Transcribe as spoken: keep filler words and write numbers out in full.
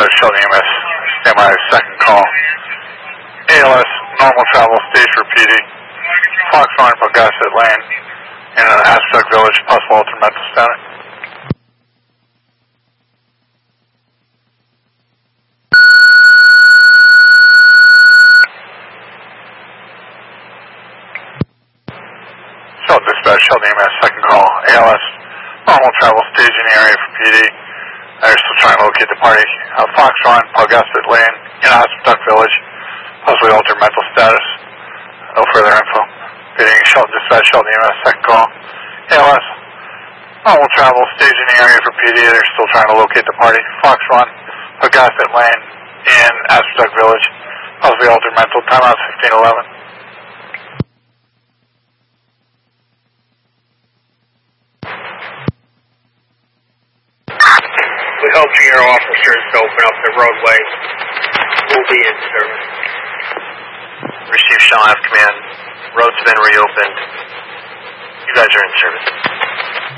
dispatch, Shelton E M S, stand by, second call. A L S, normal travel, stage for P D. Foxtrot, Pawgasset Lane, in an Aztec Village, possible altered mental status. Shelton dispatch, Shelton E M S, second call. A L S, normal travel, staging area for P D. They're still trying to locate the party. Uh, Foxtrot, Pawgasset Lane, in Aztec Village, possibly altered mental status. No further info. Bidding Shelton dispatch, Shelton E M S, second call. A L S, normal travel, staging area for P D. They're still trying to locate the party. Foxtrot, Pawgasset Lane, in Aztec Village, possibly altered mental. Timeout fifteen eleven. We hope for your officers to open up the roadway. We'll be in service. Receive Shaw F Command. Roads have been reopened. You guys are in service.